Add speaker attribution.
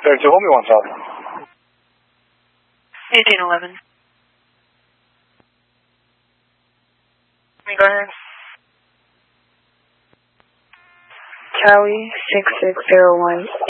Speaker 1: 32, hold me 1,000.
Speaker 2: 1811. Go ahead.
Speaker 3: Cowie 6601.